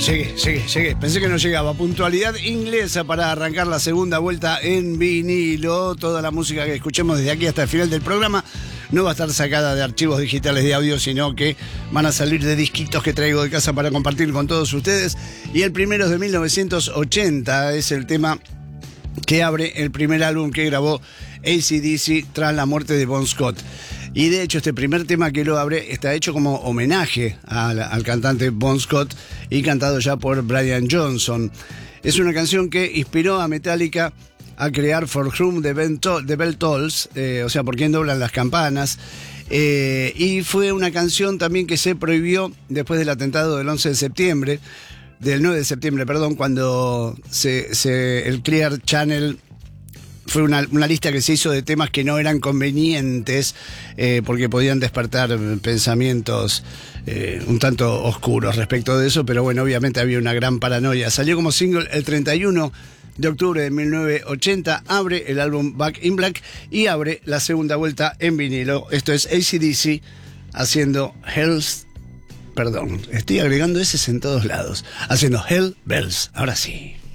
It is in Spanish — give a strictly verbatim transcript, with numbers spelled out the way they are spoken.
Llegué, llegué, llegué. Pensé que no llegaba. Puntualidad inglesa para arrancar la segunda vuelta en vinilo. Toda la música que escuchemos desde aquí hasta el final del programa no va a estar sacada de archivos digitales de audio, sino que van a salir de disquitos que traigo de casa para compartir con todos ustedes. Y el primero es de mil novecientos ochenta, es el tema que abre el primer álbum que grabó A C D C tras la muerte de Bon Scott. Y de hecho este primer tema que lo abre está hecho como homenaje al, al cantante Bon Scott y cantado ya por Brian Johnson. Es una canción que inspiró a Metallica a crear For Whom the Bell, to- the Bell Tolls, eh, o sea, por quién doblan las campanas. Eh, y fue una canción también que se prohibió después del atentado del once de septiembre, del nueve de septiembre, perdón, cuando se, se, el Clear Channel... Fue una, una lista que se hizo de temas que no eran convenientes eh, porque podían despertar pensamientos eh, un tanto oscuros respecto de eso, pero bueno, obviamente había una gran paranoia. Salió como single el treinta y uno de octubre de mil novecientos ochenta, abre el álbum Back in Black y abre la segunda vuelta en vinilo. Esto es A C D C haciendo Hell's... Perdón, estoy agregando S en todos lados. Haciendo Hell Bells. Ahora sí.